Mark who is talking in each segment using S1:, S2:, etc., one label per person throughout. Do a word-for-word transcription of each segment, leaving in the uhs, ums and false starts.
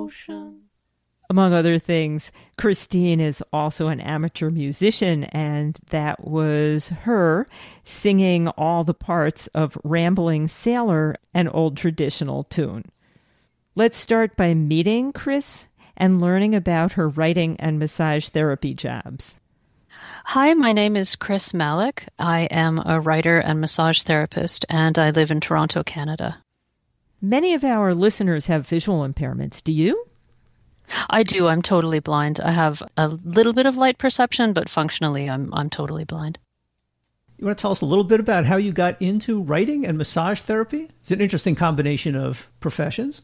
S1: ocean.
S2: Among other things, Christine is also an amateur musician, and that was her singing all the parts of Rambling Sailor, an old traditional tune. Let's start by meeting Chris and learning about her writing and massage therapy jobs.
S1: Hi, my name is Chris Malik. I am a writer and massage therapist, and I live in Toronto, Canada.
S2: Many of our listeners have visual impairments. Do you?
S1: I do. I'm totally blind. I have a little bit of light perception, but functionally, I'm I'm totally blind.
S3: You want to tell us a little bit about how you got into writing and massage therapy? It's an interesting combination of professions.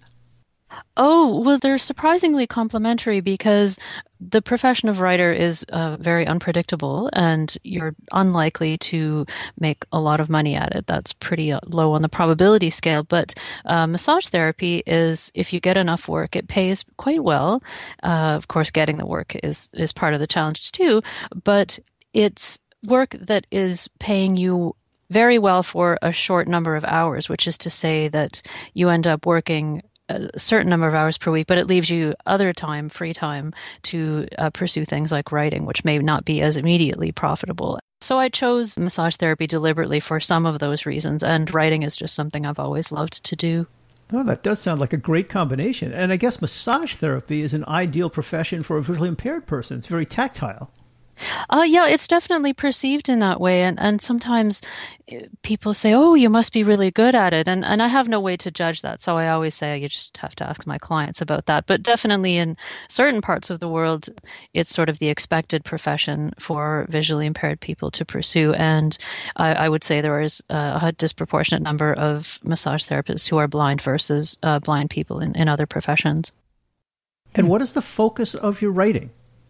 S1: Oh, well, they're surprisingly complementary because the profession of writer is uh, very unpredictable and you're unlikely to make a lot of money at it. That's pretty low on the probability scale. But uh, massage therapy is, if you get enough work, it pays quite well. Uh, of course, getting the work is, is part of the challenge too, but it's work that is paying you very well for a short number of hours, which is to say that you end up working a certain number of hours per week, but it leaves you other time, free time, to uh, pursue things like writing, which may not be as immediately profitable. So I chose massage therapy deliberately for some of those reasons, and writing is just something I've always loved to do.
S3: Oh, that does sound like a great combination. And I guess massage therapy is an ideal profession for a visually impaired person. It's very tactile.
S1: Uh, yeah, it's definitely perceived in that way. And, and sometimes people say, oh, you must be really good at it. And, and I have no way to judge that. So I always say you just have to ask my clients about that. But definitely in certain parts of the world, it's sort of the expected profession for visually impaired people to pursue. And I, I would say there is a disproportionate number of massage therapists who are blind versus uh, blind people in, in other professions.
S3: And what is the focus of your writing?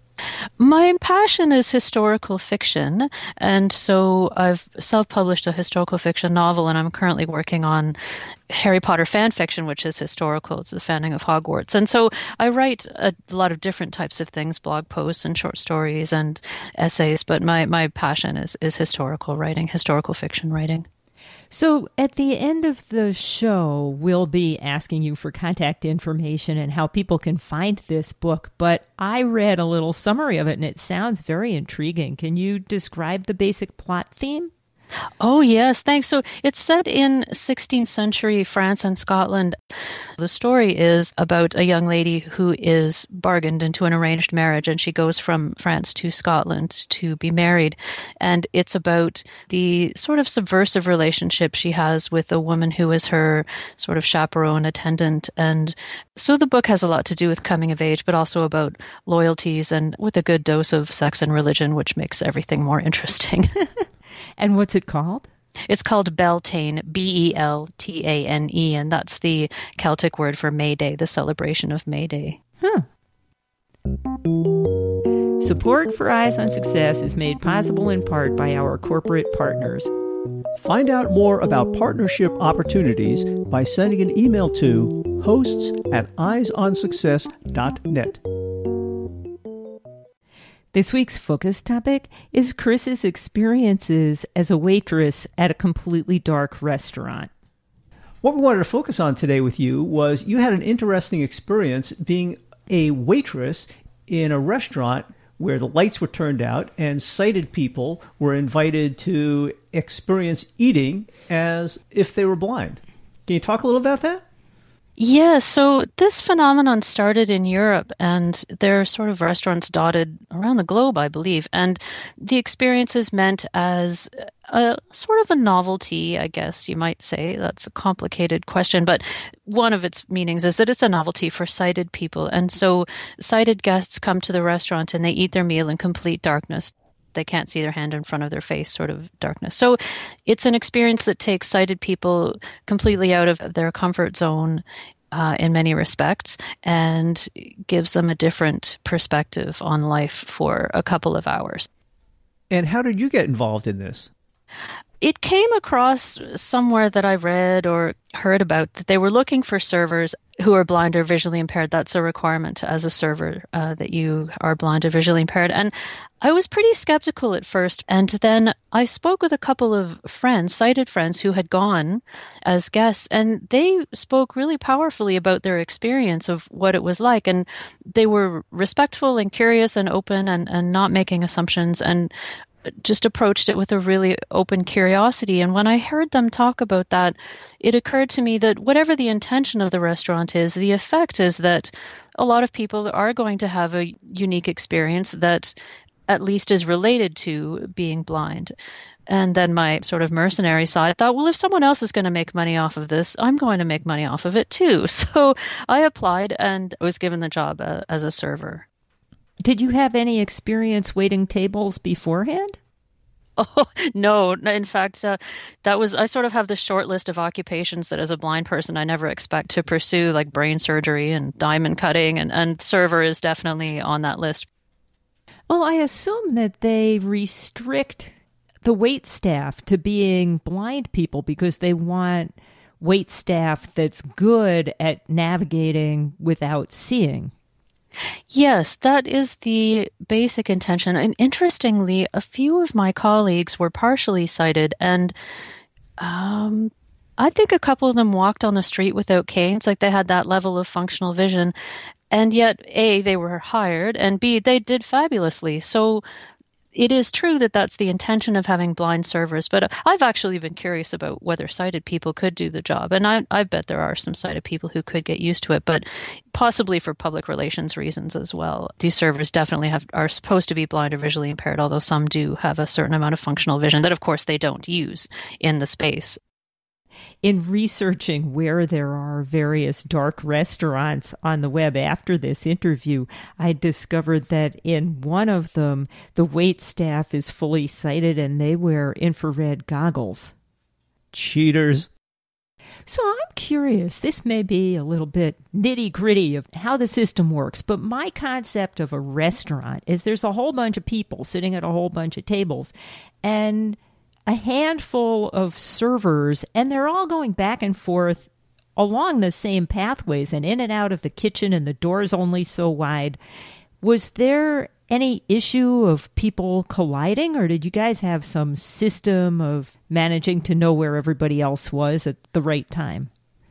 S1: My passion is historical fiction, and so I've self-published a historical fiction novel, and I'm currently working on Harry Potter fan fiction, which is historical. It's the founding of Hogwarts. And so I write a lot of different types of things, blog posts and short stories and essays, but my, my passion is, is historical writing, historical fiction writing.
S2: So at the end of the show, we'll be asking you for contact information and how people can find this book. But I read a little summary of it, and it sounds very intriguing. Can you describe the basic plot theme?
S1: Oh, yes, thanks. So it's set in sixteenth century France and Scotland. The story is about a young lady who is bargained into an arranged marriage, and she goes from France to Scotland to be married. And it's about the sort of subversive relationship she has with a woman who is her sort of chaperone, attendant. And so the book has a lot to do with coming of age, but also about loyalties and with a good dose of sex and religion, which makes everything more interesting.
S2: And what's it called?
S1: It's called Beltane, B E L T A N E, and that's the Celtic word for May Day, the celebration of May Day.
S2: Huh. Support for Eyes on Success is made possible in part by our corporate partners.
S3: Find out more about partnership opportunities by sending an email to hosts at eyes on success dot net.
S2: This week's focus topic is Chris's experiences as a waitress at a completely dark restaurant.
S3: What we wanted to focus on today with you was you had an interesting experience being a waitress in a restaurant where the lights were turned out and sighted people were invited to experience eating as if they were blind. Can you talk a little about that?
S1: Yeah, so this phenomenon started in Europe, and there are sort of restaurants dotted around the globe, I believe. And the experience is meant as a sort of a novelty, I guess you might say. That's a complicated question, but one of its meanings is that it's a novelty for sighted people. And so sighted guests come to the restaurant and they eat their meal in complete darkness. They can't see their hand in front of their face, sort of darkness. So it's an experience that takes sighted people completely out of their comfort zone uh, in many respects and gives them a different perspective on life for a couple of hours.
S3: And how did you get involved in this?
S1: It came across somewhere that I read or heard about that they were looking for servers who are blind or visually impaired. That's a requirement as a server, uh, that you are blind or visually impaired. And I was pretty skeptical at first. And then I spoke with a couple of friends, sighted friends, who had gone as guests, and they spoke really powerfully about their experience of what it was like. And they were respectful and curious and open, and, and not making assumptions, and just approached it with a really open curiosity. And when I heard them talk about that, it occurred to me that whatever the intention of the restaurant is, the effect is that a lot of people are going to have a unique experience that at least is related to being blind. And then my sort of mercenary side thought, well, if someone else is going to make money off of this, I'm going to make money off of it too. So I applied and was given the job uh, as a server.
S2: Did you have any experience waiting tables beforehand?
S1: Oh, no. In fact, uh, that was, I sort of have this short list of occupations that as a blind person, I never expect to pursue, like brain surgery and diamond cutting, and, and server is definitely on that list.
S2: Well, I assume that they restrict the wait staff to being blind people because they want wait staff that's good at navigating without seeing.
S1: Yes, that is the basic intention. And interestingly, a few of my colleagues were partially sighted, and um, I think a couple of them walked on the street without canes, like they had that level of functional vision. And yet, A, they were hired, and B, they did fabulously. So it is true that that's the intention of having blind servers, but I've actually been curious about whether sighted people could do the job. And I, I bet there are some sighted people who could get used to it, but possibly for public relations reasons as well. These servers definitely have are supposed to be blind or visually impaired, although some do have a certain amount of functional vision that, of course, they don't use in the space.
S2: In researching where there are various dark restaurants on the web after this interview, I discovered that in one of them, the wait staff is fully sighted and they wear infrared goggles.
S3: Cheaters.
S2: So I'm curious, this may be a little bit nitty-gritty of how the system works, but my concept of a restaurant is there's a whole bunch of people sitting at a whole bunch of tables, and a handful of servers, and they're all going back and forth along the same pathways and in and out of the kitchen, and the door's only so wide. Was there any issue of people colliding, or did you guys have some system of managing to know where everybody else was at the right time?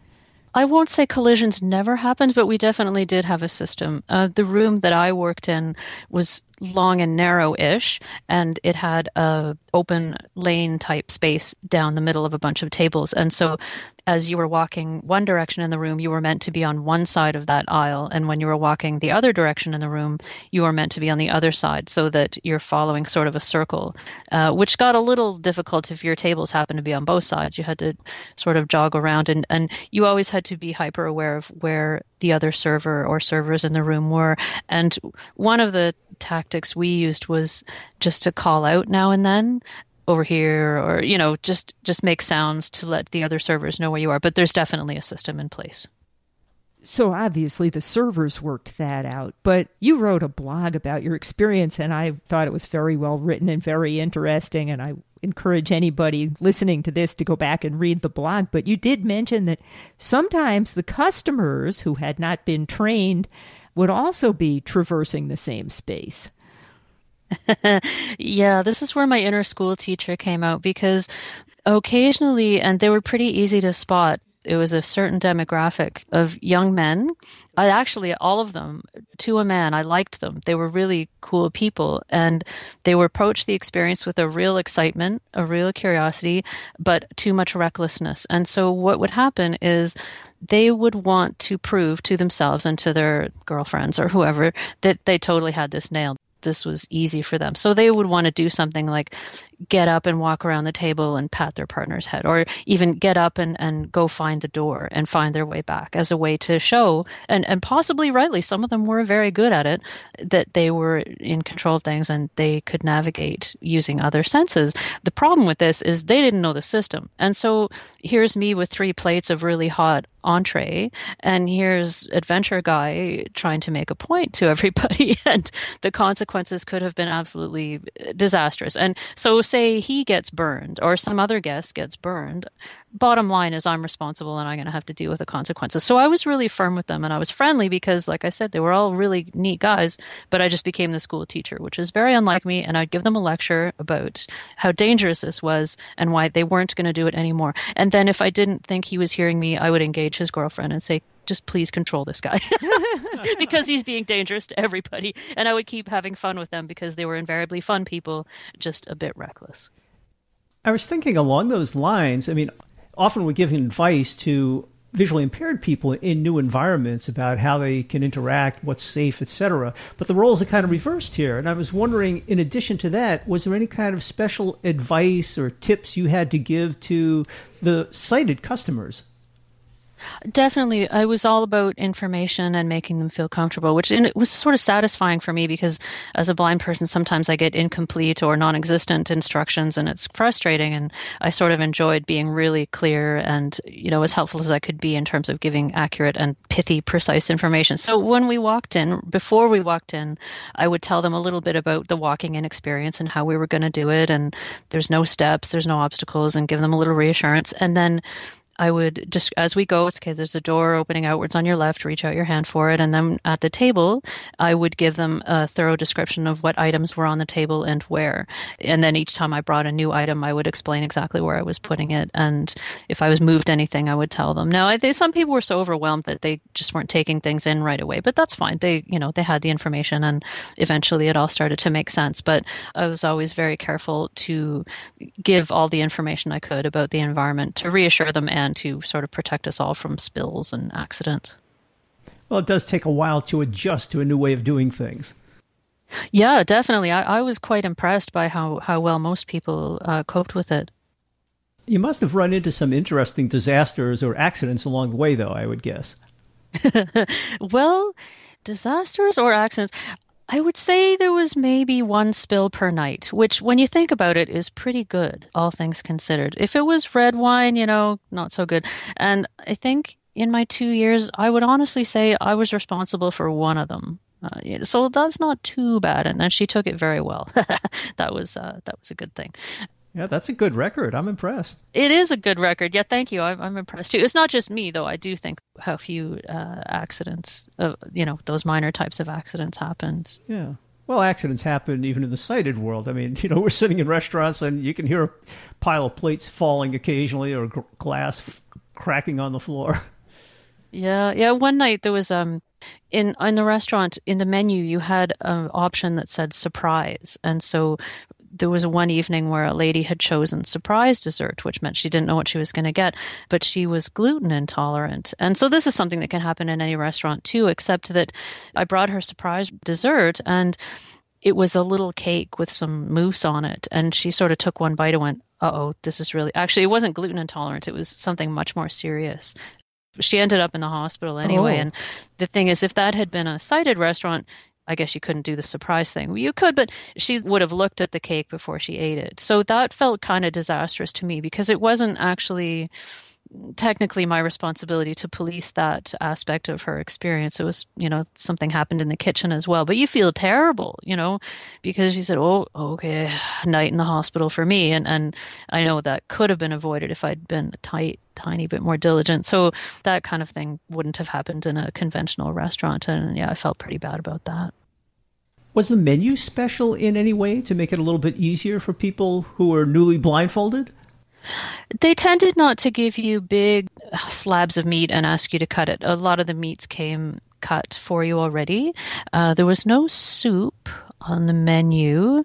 S1: I won't say collisions never happened, but we definitely did have a system. Uh, the room that I worked in was long and narrow-ish, and it had a open lane type space down the middle of a bunch of tables. And so as you were walking one direction in the room, you were meant to be on one side of that aisle. And when you were walking the other direction in the room, you were meant to be on the other side, so that you're following sort of a circle, uh, which got a little difficult if your tables happened to be on both sides. You had to sort of jog around, and, and you always had to be hyper aware of where the other server or servers in the room were. And one of the tactics we used was just to call out now and then, over here, or, you know, just just make sounds to let the other servers know where you are. But there's definitely a system in place.
S2: So obviously the servers worked that out, but you wrote a blog about your experience, and I thought it was very well written and very interesting, and I encourage anybody listening to this to go back and read the blog. But you did mention that sometimes the customers who had not been trained would also be traversing the same space.
S1: Yeah, this is where my inner school teacher came out, because occasionally, and they were pretty easy to spot, it was a certain demographic of young men. I actually, all of them, to a man, I liked them. They were really cool people, and they would approach the experience with a real excitement, a real curiosity, but too much recklessness. And so what would happen is they would want to prove to themselves and to their girlfriends or whoever that they totally had this nailed. This was easy for them. So they would want to do something like get up and walk around the table and pat their partner's head, or even get up and, and go find the door and find their way back, as a way to show, and, and possibly rightly, some of them were very good at it, that they were in control of things and they could navigate using other senses. The problem with this is they didn't know the system. And so here's me with three plates of really hot entree, and here's adventure guy trying to make a point to everybody, and the consequence consequences could have been absolutely disastrous. And so say he gets burned or some other guest gets burned, bottom line is I'm responsible and I'm going to have to deal with the consequences. So I was really firm with them and I was friendly because, like I said, they were all really neat guys, but I just became the school teacher, which is very unlike me. And I'd give them a lecture about how dangerous this was and why they weren't going to do it anymore. And then if I didn't think he was hearing me, I would engage his girlfriend and say, just please control this guy because he's being dangerous to everybody. And I would keep having fun with them because they were invariably fun people, just a bit reckless.
S3: I was thinking along those lines. I mean, often we're giving advice to visually impaired people in new environments about how they can interact, what's safe, et cetera. But the roles are kind of reversed here. And I was wondering, in addition to that, was there any kind of special advice or tips you had to give to the sighted customers?
S1: Definitely. I was all about information and making them feel comfortable, which and it was sort of satisfying for me because as a blind person, sometimes I get incomplete or non-existent instructions and it's frustrating. And I sort of enjoyed being really clear and, you know, as helpful as I could be in terms of giving accurate and pithy, precise information. So when we walked in, before we walked in, I would tell them a little bit about the walking in experience and how we were going to do it. And there's no steps, there's no obstacles, and give them a little reassurance. And then I would just, as we go, it's okay, there's a door opening outwards on your left, reach out your hand for it. And then at the table, I would give them a thorough description of what items were on the table and where. And then each time I brought a new item, I would explain exactly where I was putting it. And if I was moved anything, I would tell them. Now, I think some people were so overwhelmed that they just weren't taking things in right away, but that's fine. They, you know, they had the information and eventually it all started to make sense. But I was always very careful to give all the information I could about the environment to reassure them and to sort of protect us all from spills and accidents.
S3: Well, it does take a while to adjust to a new way of doing things.
S1: Yeah, definitely. I, I was quite impressed by how, how well most people uh, coped with it.
S3: You must have run into some interesting disasters or accidents along the way, though, I would guess.
S1: Well, disasters or accidents, I would say there was maybe one spill per night, which when you think about it is pretty good, all things considered. If it was red wine, you know, not so good. And I think in my two years, I would honestly say I was responsible for one of them. Uh, so that's not too bad. And, and she took it very well. That was uh, that was a good thing.
S3: Yeah, that's a good record. I'm impressed.
S1: It is a good record. Yeah, thank you. I'm, I'm impressed too. It's not just me, though. I do think how few uh, accidents, uh, you know, those minor types of accidents happened.
S3: Yeah. Well, accidents happen even in the sighted world. I mean, you know, we're sitting in restaurants and you can hear a pile of plates falling occasionally or g- glass f- cracking on the floor.
S1: Yeah, yeah. One night there was um in in the restaurant in the menu you had an option that said surprise, and so there was one evening where a lady had chosen surprise dessert, which meant she didn't know what she was going to get, but she was gluten intolerant. And so this is something that can happen in any restaurant too, except that I brought her surprise dessert and it was a little cake with some mousse on it. And she sort of took one bite and went, uh-oh, this is really, actually, it wasn't gluten intolerant. It was something much more serious. She ended up in the hospital anyway. Oh. And the thing is, if that had been a sighted restaurant, I guess you couldn't do the surprise thing. You could, but she would have looked at the cake before she ate it. So that felt kind of disastrous to me because it wasn't actually technically my responsibility to police that aspect of her experience. It was, you know, something happened in the kitchen as well. But you feel terrible, you know, because she said, oh, okay, night in the hospital for me. And, and I know that could have been avoided if I'd been a tight, tiny bit more diligent. So that kind of thing wouldn't have happened in a conventional restaurant. And yeah, I felt pretty bad about that.
S3: Was the menu special in any way to make it a little bit easier for people who are newly blindfolded?
S1: They tended not to give you big slabs of meat and ask you to cut it. A lot of the meats came cut for you already. Uh, there was no soup on the menu.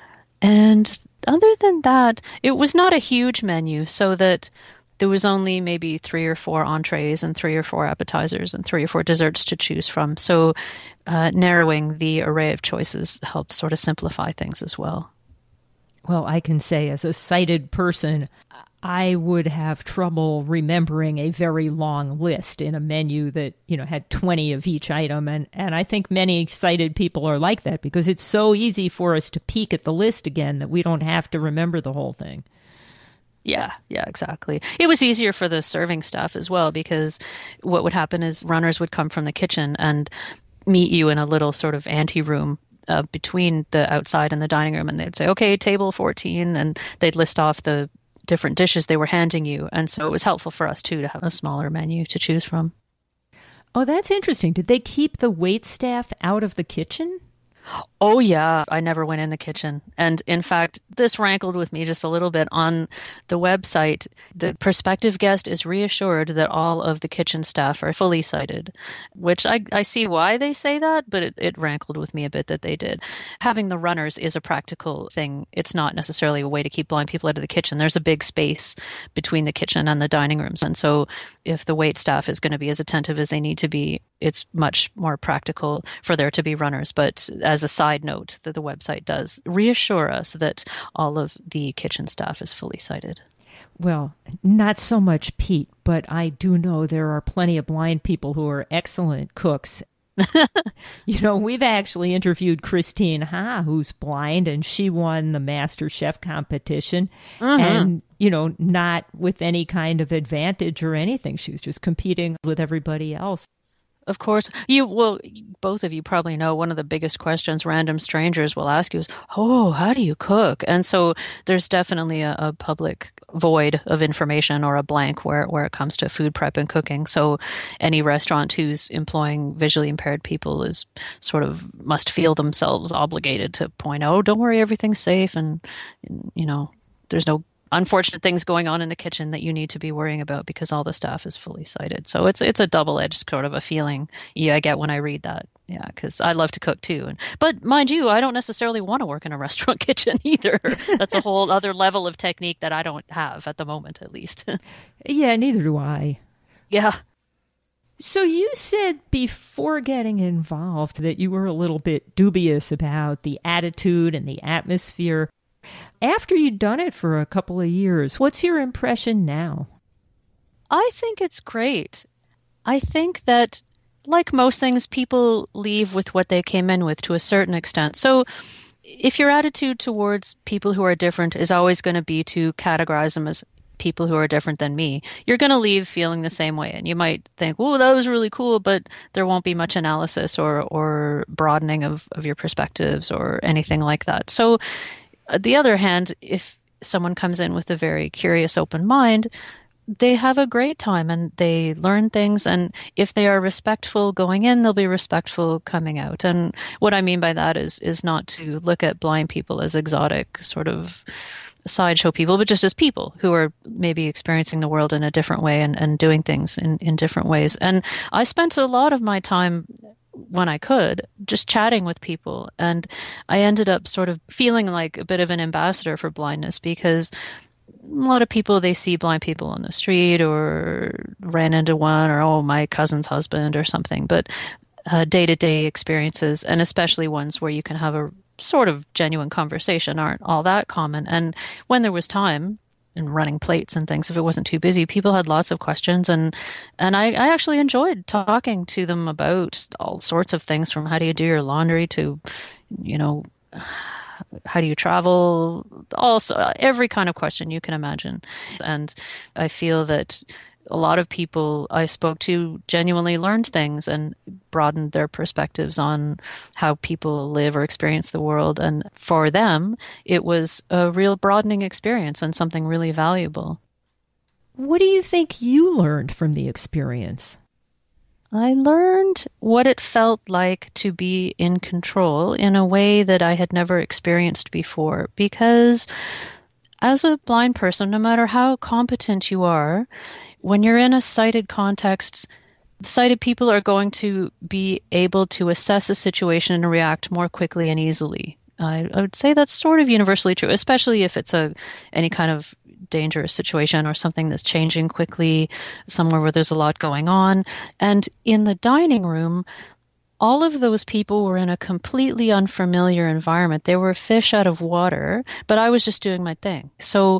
S1: And other than that, it was not a huge menu, so that there was only maybe three or four entrees and three or four appetizers and three or four desserts to choose from. So uh, narrowing the array of choices helps sort of simplify things as well.
S2: Well, I can say as a sighted person, I would have trouble remembering a very long list in a menu that, you know, had twenty of each item. And, and I think many sighted people are like that because it's so easy for us to peek at the list again that we don't have to remember the whole thing.
S1: Yeah, yeah, exactly. It was easier for the serving staff as well because what would happen is runners would come from the kitchen and meet you in a little sort of ante room uh, between the outside and the dining room, and they'd say, okay, table fourteen, and they'd list off the different dishes they were handing you. And so it was helpful for us, too, to have a smaller menu to choose from.
S2: Oh, that's interesting. Did they keep the wait staff out of the kitchen?
S1: Oh, yeah. I never went in the kitchen. And in fact, this rankled with me just a little bit. On the website, the prospective guest is reassured that all of the kitchen staff are fully sighted, which I, I see why they say that, but it, it rankled with me a bit that they did. Having the runners is a practical thing. It's not necessarily a way to keep blind people out of the kitchen. There's a big space between the kitchen and the dining rooms. And so if the wait staff is going to be as attentive as they need to be, it's much more practical for there to be runners. But as a side note, that the website does reassure us that all of the kitchen staff is fully sighted.
S2: Well, not so much Pete, but I do know there are plenty of blind people who are excellent cooks. You know, we've actually interviewed Christine Ha, who's blind, and she won the Master Chef competition. Mm-hmm. And, you know, not with any kind of advantage or anything. She was just competing with everybody else.
S1: Of course. You well, both of you probably know one of the biggest questions random strangers will ask you is, oh, how do you cook? And so there's definitely a, a public void of information, or a blank where, where it comes to food prep and cooking. So any restaurant who's employing visually impaired people is sort of must feel themselves obligated to point out, oh, don't worry, everything's safe. And, you know, there's no unfortunate things going on in the kitchen that you need to be worrying about because all the staff is fully sighted. So it's it's a double-edged sort of a feeling yeah, I get when I read that. Yeah, because I love to cook too. And but mind you, I don't necessarily want to work in a restaurant kitchen either. That's a whole other level of technique that I don't have at the moment, at least.
S2: Yeah, neither do I.
S1: Yeah.
S2: So you said before getting involved that you were a little bit dubious about the attitude and the atmosphere. After you'd done it for a couple of years, what's your impression now?
S1: I think it's great. I think that, like most things, people leave with what they came in with to a certain extent. So if your attitude towards people who are different is always going to be to categorize them as people who are different than me, you're going to leave feeling the same way. And you might think, oh, that was really cool, but there won't be much analysis or, or broadening of, of your perspectives or anything like that. So on the other hand, if someone comes in with a very curious, open mind, they have a great time and they learn things. And if they are respectful going in, they'll be respectful coming out. And what I mean by that is is not to look at blind people as exotic sort of sideshow people, but just as people who are maybe experiencing the world in a different way and, and doing things in, in different ways. And I spent a lot of my time when I could, just chatting with people. And I ended up sort of feeling like a bit of an ambassador for blindness, because a lot of people, they see blind people on the street or ran into one, or, oh, my cousin's husband or something. But uh, day-to-day experiences, and especially ones where you can have a sort of genuine conversation, aren't all that common. And when there was time, and running plates and things, if it wasn't too busy, people had lots of questions. And and I, I actually enjoyed talking to them about all sorts of things, from how do you do your laundry to, you know, how do you travel, also every kind of question you can imagine. And I feel that a lot of people I spoke to genuinely learned things and broadened their perspectives on how people live or experience the world. And for them, it was a real broadening experience and something really valuable.
S2: What do you think you learned from the experience?
S1: I learned what it felt like to be in control in a way that I had never experienced before. Because as a blind person, no matter how competent you are, when you're in a sighted context, sighted people are going to be able to assess a situation and react more quickly and easily. I, I would say that's sort of universally true, especially if it's a any kind of dangerous situation or something that's changing quickly, somewhere where there's a lot going on. And in the dining room, all of those people were in a completely unfamiliar environment. They were fish out of water, but I was just doing my thing. So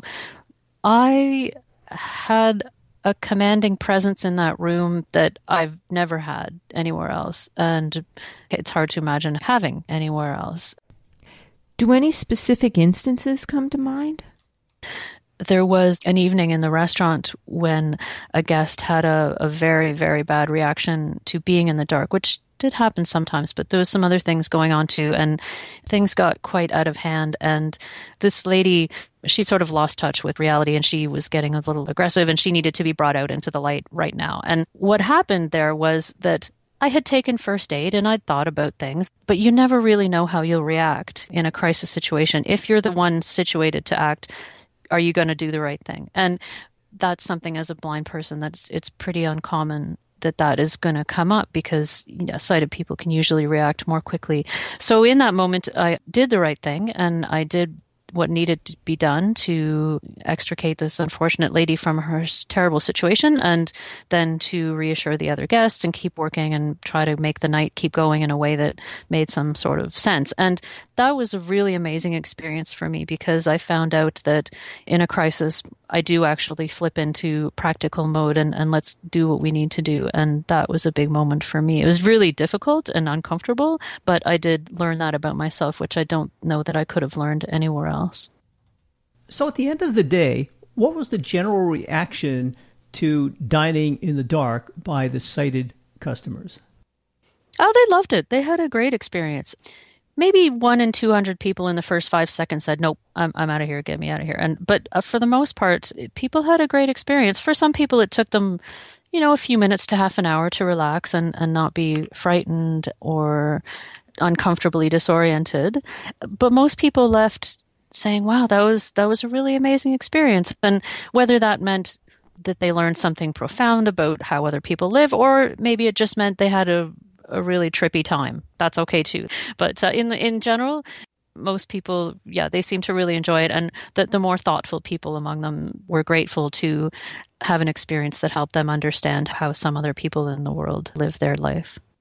S1: I had a commanding presence in that room that I've never had anywhere else. And it's hard to imagine having anywhere else.
S2: Do any specific instances come to mind?
S1: There was an evening in the restaurant when a guest had a, a very, very bad reaction to being in the dark, which did happen sometimes, but there was some other things going on too, and things got quite out of hand. And this lady, she sort of lost touch with reality, and she was getting a little aggressive, and she needed to be brought out into the light right now. And what happened there was that I had taken first aid and I'd thought about things, but you never really know how you'll react in a crisis situation. If you're the one situated to act, are you going to do the right thing? And that's something, as a blind person, that's it's pretty uncommon that that is going to come up, because you know, sighted people can usually react more quickly. So in that moment, I did the right thing, and I did what needed to be done to extricate this unfortunate lady from her terrible situation, and then to reassure the other guests and keep working and try to make the night keep going in a way that made some sort of sense. And that was a really amazing experience for me, because I found out that in a crisis, I do actually flip into practical mode and, and let's do what we need to do. And that was a big moment for me. It was really difficult and uncomfortable, but I did learn that about myself, which I don't know that I could have learned anywhere else.
S3: So at the end of the day, what was the general reaction to dining in the dark by the sighted customers?
S1: Oh, they loved it. They had a great experience. Maybe one in two hundred people in the first five seconds said, nope, I'm I'm out of here, get me out of here. And But uh, for the most part, people had a great experience. For some people, it took them, you know, a few minutes to half an hour to relax and, and not be frightened or uncomfortably disoriented. But most people left saying, wow, that was that was a really amazing experience. And whether that meant that they learned something profound about how other people live, or maybe it just meant they had a a really trippy time. That's okay too. But uh, in the, in general, most people, yeah, they seem to really enjoy it. And the, the more thoughtful people among them were grateful to have an experience that helped them understand how some other people in the world live their life.